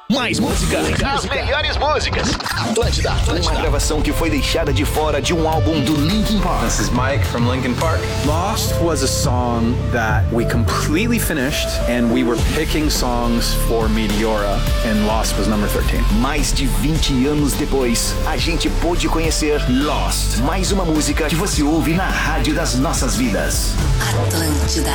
Mais música. As melhores músicas. Atlântida. Uma gravação que foi deixada de fora de um álbum do Linkin Park. This is Mike from Linkin Park. Lost was a song that we completely finished, and we were picking songs for Meteora, and Lost was number 13. Mais de 20 anos depois, a gente pôde conhecer Lost. Mais uma música que você ouve na rádio das nossas vidas. Atlântida.